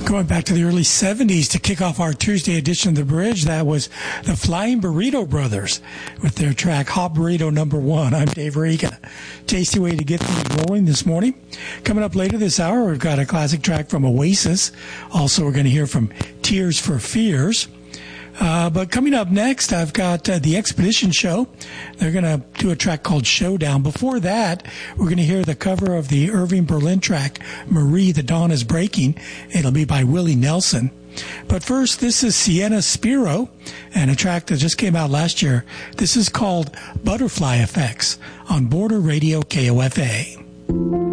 Going back to the early 70s to kick off our Tuesday edition of The Bridge, that was the Flying Burrito Brothers with their track Hot Burrito Number 1. I'm Dave Regan. Tasty way to get things rolling this morning. Coming up later this hour, we've got a classic track from Oasis. Also, we're going to hear from Tears for Fears. But coming up next, I've got the Expedition Show. They're going to do a track called Showdown. Before that, we're going to hear the cover of the Irving Berlin track, Marie, the Dawn is Breaking. It'll be by Willie Nelson. But first, this is Sienna Spiro and a track that just came out last year. This is called Butterfly Effects on Border Radio KOFA.